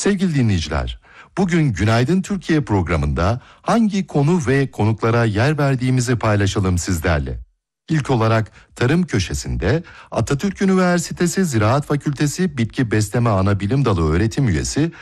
Sevgili dinleyiciler, bugün Günaydın Türkiye programında hangi konu ve konuklara yer verdiğimizi paylaşalım sizlerle. İlk olarak tarım köşesinde Atatürk Üniversitesi Ziraat Fakültesi Bitki Besleme Anabilim Dalı öğretim üyesi